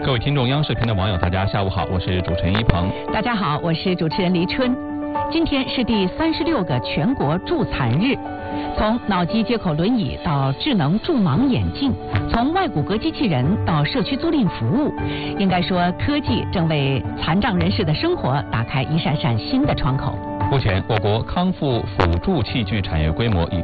各位听众，央视频的网友，大家下午好，我是主持人一鹏。 大家好，我是主持人黎春。今天是第36个全国助残日，从脑机接口轮椅到智能助盲眼镜，从外骨骼机器人到社区租赁服务，应该说科技正为残障人士的生活打开一扇扇新的窗口。 目前，我国康复辅助器具产业规模已